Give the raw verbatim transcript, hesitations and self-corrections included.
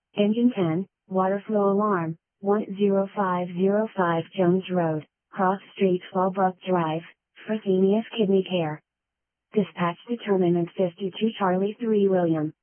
Engine ten, water flow alarm, one zero five zero five Jones Road, Cross Street, Fallbrook Drive, Fresenius Kidney Care. Dispatch determinant fifty-two Charlie three William.